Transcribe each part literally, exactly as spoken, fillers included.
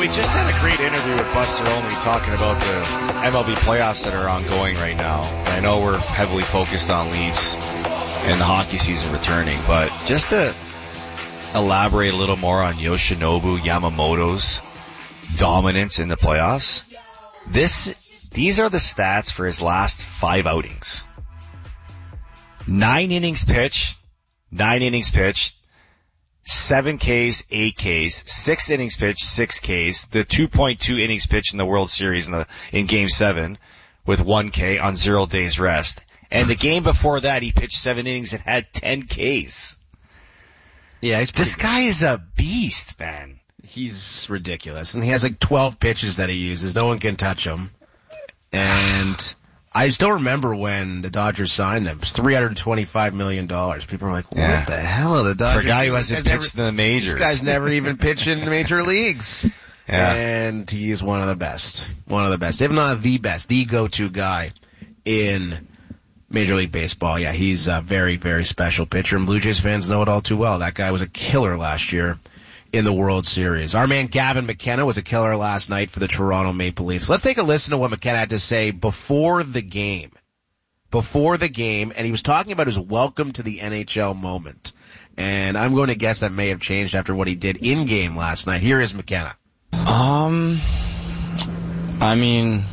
we just had a great interview with Buster Olney talking about the M L B playoffs that are ongoing right now. And I know we're heavily focused on Leafs and the hockey season returning, but just to elaborate a little more on Yoshinobu Yamamoto's dominance in the playoffs, this these are the stats for his last five outings. Nine innings pitched, nine innings pitched, seven Ks, eight Ks, six innings pitched, six Ks, the two point two innings pitched in the World Series in the in Game seven with one K on zero days rest. And the game before that, he pitched seven innings and had ten Ks. Yeah, he's this good. guy is a beast, man. He's ridiculous. And he has like twelve pitches that he uses. No one can touch him. And I still remember when the Dodgers signed him. It was three hundred twenty-five million dollars. People were like, what yeah. the hell are the Dodgers? For a guy who hasn't pitched never, in the majors. This guy's never even pitched in the major leagues. Yeah. And he is one of the best. One of the best. If not the best. The go-to guy in Major League Baseball. Yeah, he's a very, very special pitcher. And Blue Jays fans know it all too well. That guy was a killer last year in the World Series. Our man Gavin McKenna was a killer last night for the Toronto Maple Leafs. Let's take a listen to what McKenna had to say before the game. Before the game, and he was talking about his welcome to the N H L moment. And I'm going to guess that may have changed after what he did in game last night. Here is McKenna. Um, I mean,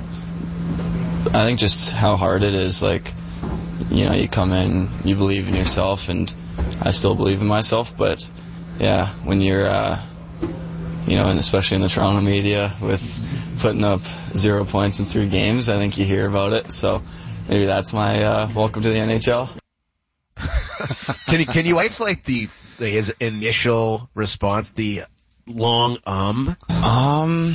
I think just how hard it is. Like, you know, you come in, you believe in yourself, and I still believe in myself, but yeah, when you're, uh, you know, and especially in the Toronto media with putting up zero points in three games, I think you hear about it. So maybe that's my uh, welcome to the N H L. Can you can you isolate the his initial response, the long um? Um.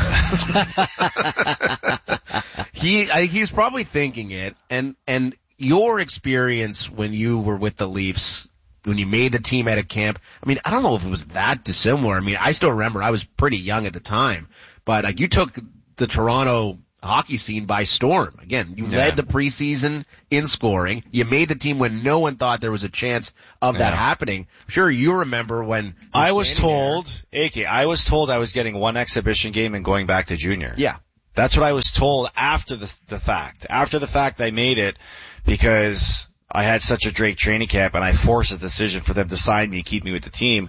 he I think he was probably thinking it, and and your experience when you were with the Leafs, when you made the team out of camp, I mean, I don't know if it was that dissimilar. I mean, I still remember I was pretty young at the time, but like you took the Toronto hockey scene by storm. Again, you yeah. led the preseason in scoring. You made the team when no one thought there was a chance of that yeah. happening. Sure, you remember when I was told, A K, I was told I was getting one exhibition game and going back to junior. Yeah. That's what I was told after the the fact. After the fact, I made it because I had such a great training camp and I forced a decision for them to sign me, keep me with the team.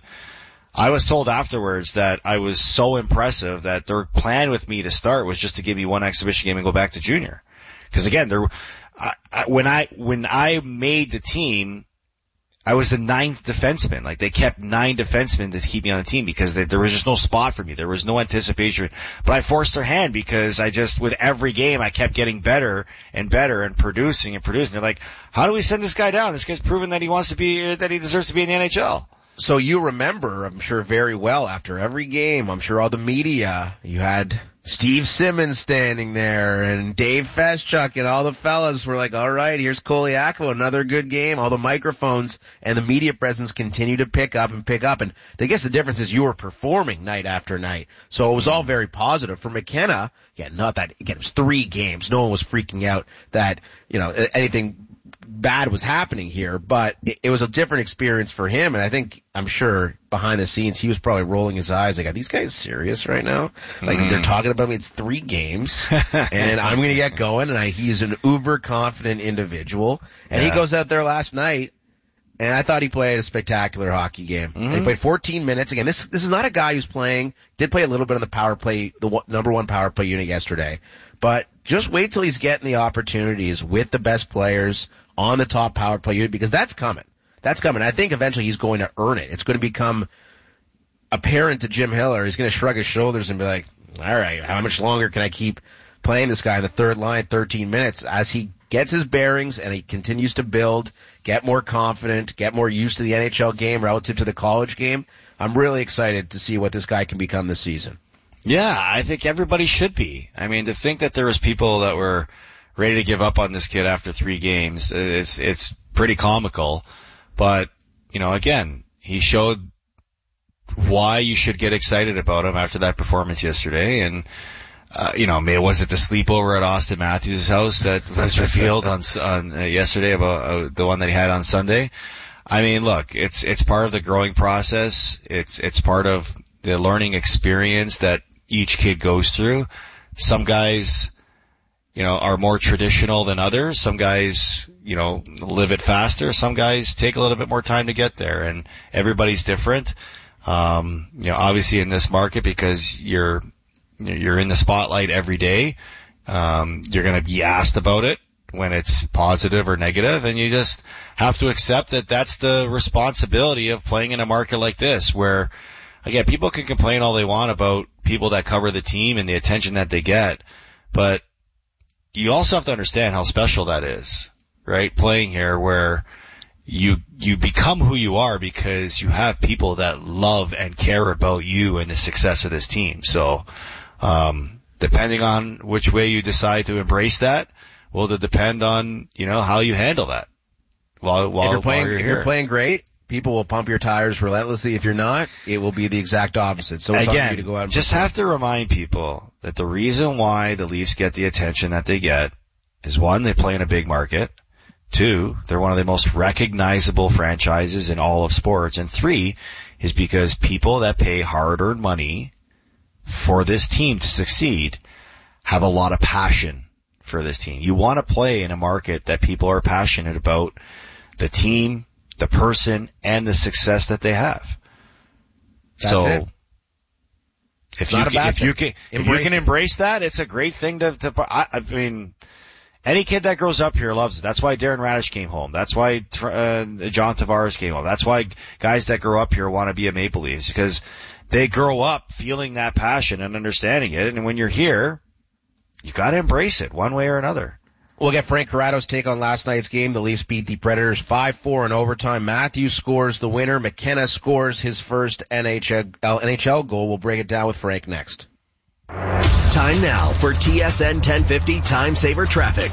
I was told afterwards that I was so impressive that their plan with me to start was just to give me one exhibition game and go back to junior. Because again, there, I, I, when I when I made the team, I was the ninth defenseman. Like they kept nine defensemen to keep me on the team because they, there was just no spot for me. There was no anticipation. But I forced their hand because I just, with every game, I kept getting better and better and producing and producing. They're like, how do we send this guy down? This guy's proven that he wants to be, that he deserves to be in the N H L. So you remember, I'm sure very well, after every game, I'm sure all the media, you had Steve Simmons standing there and Dave Feschuk and all the fellas were like, all right, here's Koliakko, another good game. All the microphones and the media presence continue to pick up and pick up. And I guess the difference is you were performing night after night. So it was all very positive. For McKenna, yeah, not that, again, it was three games. No one was freaking out that, you know, anything bad was happening here, but it, it was a different experience for him. And I think, I'm sure behind the scenes, he was probably rolling his eyes like, are these guys serious right now? Like mm. they're talking about me. It's three games and I'm going to get going. And I, he's an uber confident individual. And yeah. he goes out there last night and I thought he played a spectacular hockey game. Mm-hmm. And he played fourteen minutes. Again, this, this is not a guy who's playing, did play a little bit on the power play, the one, number one power play unit yesterday, but just wait till he's getting the opportunities with the best players on the top power play unit, because that's coming. That's coming. I think eventually he's going to earn it. It's going to become apparent to Jim Hiller. He's going to shrug his shoulders and be like, all right, how much longer can I keep playing this guy in the third line, thirteen minutes, as he gets his bearings and he continues to build, get more confident, get more used to the N H L game relative to the college game. I'm really excited to see what this guy can become this season. Yeah, I think everybody should be. I mean, to think that there was people that were ready to give up on this kid after three games, it's, it's pretty comical. But, you know, again, he showed why you should get excited about him after that performance yesterday. And, uh, you know, was it the sleepover at Austin Matthews' house that was revealed on, on uh, yesterday about uh, the one that he had on Sunday? I mean, look, it's, it's part of the growing process. It's, it's part of the learning experience that each kid goes through. Some guys, you know, are more traditional than others. Some guys, you know, live it faster. Some guys take a little bit more time to get there, and everybody's different. Um, you know, obviously in this market, because you're, you're in the spotlight every day, um, you're going to be asked about it when it's positive or negative, and you just have to accept that that's the responsibility of playing in a market like this, where, again, people can complain all they want about people that cover the team and the attention that they get, but you also have to understand how special that is, right? Playing here, where you you become who you are because you have people that love and care about you and the success of this team. So, um, depending on which way you decide to embrace that, will it depend on, you know, how you handle that while, while, if you're playing, while you're if here. you're playing great, people will pump your tires relentlessly. If you're not, it will be the exact opposite. So it's Again, on you to go out and just perform. have to remind people that the reason why the Leafs get the attention that they get is, one, they play in a big market. Two, they're one of the most recognizable franchises in all of sports. And three, is because people that pay hard-earned money for this team to succeed have a lot of passion for this team. You want to play in a market that people are passionate about the team, the person, and the success that they have. That's so, it. if Not you a can, bad if you thing. can, if you Embrace can it. embrace that, it's a great thing to, to, I, I mean, any kid that grows up here loves it. That's why Darren Radish came home. That's why, uh, John Tavares came home. That's why guys that grow up here want to be a Maple Leafs, because they grow up feeling that passion and understanding it. And when you're here, you got to embrace it one way or another. We'll get Frank Corrado's take on last night's game. The Leafs beat the Predators five four in overtime. Matthews scores the winner. McKenna scores his first N H L, N H L goal. We'll break it down with Frank next. Time now for T S N ten fifty Time Saver Traffic.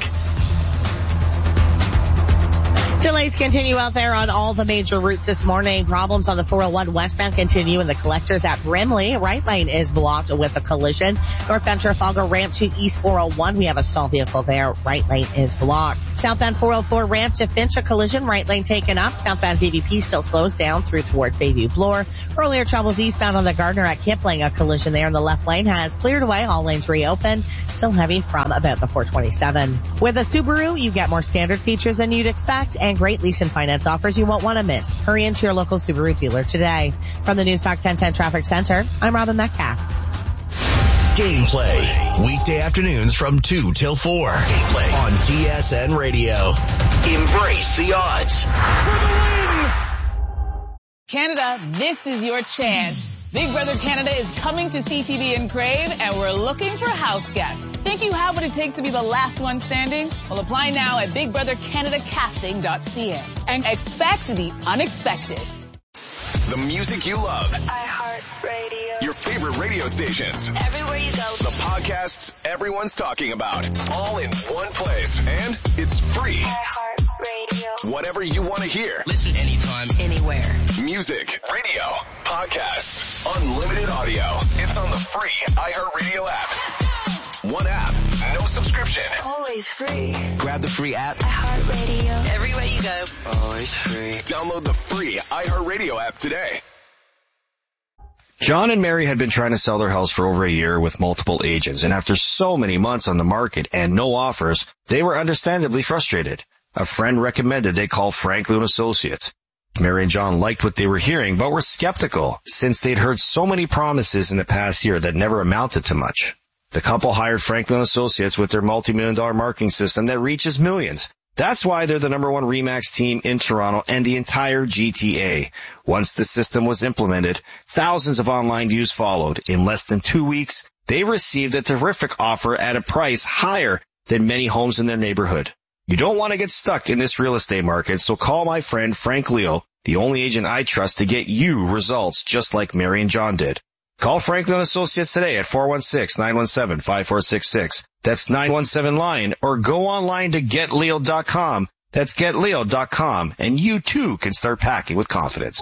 Delays continue out there on all the major routes this morning. Problems on the four oh one westbound continue in the collectors at Brimley. Right lane is blocked with a collision. Northbound Trafalgar ramp to East four oh one. We have a stalled vehicle there. Right lane is blocked. Southbound four oh four ramp to Finch, a collision. Right lane taken up. Southbound D V P still slows down through towards Bayview Bloor. Earlier troubles eastbound on the Gardner at Kipling. A collision there in the left lane has cleared away. All lanes reopened. Still heavy from about the four twenty-seven. With a Subaru, you get more standard features than you'd expect and great lease and finance offers you won't want to miss. Hurry into your local Subaru dealer today. From the News Talk ten ten Traffic Center, I'm Robin Metcalf. Gameplay. Weekday afternoons from two till four. Gameplay on T S N Radio. Embrace the odds. For the win! Canada, this is your chance. Big Brother Canada is coming to C T V and Crave, and we're looking for house guests. Think you have what it takes to be the last one standing? Well, apply now at big brother canada casting dot c a and expect the unexpected. The music you love. iHeartRadio. Your favorite radio stations. Everywhere you go. The podcasts everyone's talking about. All in one place. And it's free. iHeartRadio. Whatever you want to hear. Listen anytime, Anywhere. Music, radio, podcasts, unlimited audio. It's on the free iHeartRadio app. One app, no subscription. Always free. grab the free app. iHeartRadio. Everywhere you go. Always free. Download the free iHeartRadio app today. John and Mary had been trying to sell their house for over a year with multiple agents, and after so many months on the market and no offers, they were understandably frustrated. A friend recommended they call Franklin Associates. Mary and John liked what they were hearing, but were skeptical since they'd heard so many promises in the past year that never amounted to much. The couple hired Franklin Associates with their multi-million dollar marketing system that reaches millions. That's why they're the number one RE/MAX team in Toronto and the entire G T A. Once the system was implemented, thousands of online views followed. In less than two weeks, they received a terrific offer at a price higher than many homes in their neighborhood. You don't want to get stuck in this real estate market, so call my friend Frank Leo, the only agent I trust to get you results just like Mary and John did. Call Franklin Associates today at four one six, nine one seven, five four six six. That's nine one seven line, or go online to get leo dot com. That's get leo dot com, and you too can start packing with confidence.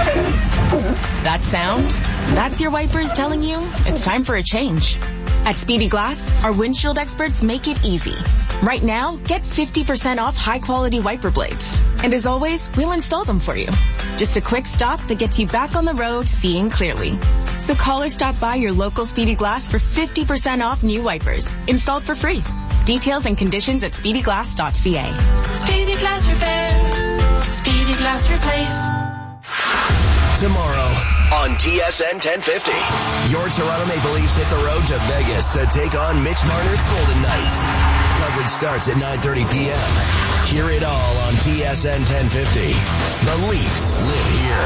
That sound? That's your wipers telling you it's time for a change. At Speedy Glass, our windshield experts make it easy. Right now, get fifty percent off high-quality wiper blades. And as always, we'll install them for you. Just a quick stop that gets you back on the road seeing clearly. So call or stop by your local Speedy Glass for fifty percent off new wipers. Installed for free. Details and conditions at speedy glass dot c a. Speedy Glass Repair. Speedy Glass Replace. Tomorrow on T S N ten fifty, your Toronto Maple Leafs hit the road to Vegas to take on Mitch Marner's Golden Knights. Coverage starts at nine thirty p.m. Hear it all on T S N ten fifty. The Leafs live here.